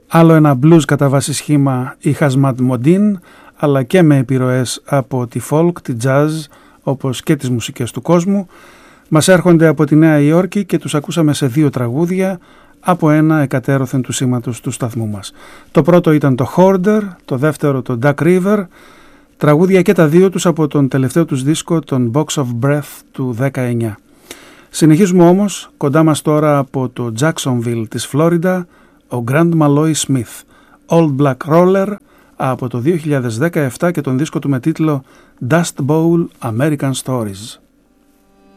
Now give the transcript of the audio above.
Άλλο ένα blues κατά βάση σχήμα η Hazmat Modin, αλλά και με επιρροές από τη folk, τη jazz, όπως και τις μουσικές του κόσμου. Μας έρχονται από τη Νέα Υόρκη και τους ακούσαμε σε 2 τραγούδια από ένα εκατέρωθεν του σήματος του σταθμού μας. Το πρώτο ήταν το Hoarder, το δεύτερο το Duck River, τραγούδια και τα 2 τους από τον τελευταίο τους δίσκο, τον Box of Breath του 19. Συνεχίζουμε όμως, κοντά μας τώρα από το Jacksonville της Φλόριντα, ο Grand Malloy Smith, Old Black Roller, από το 2017 και τον δίσκο του με τίτλο Dust Bowl American Stories.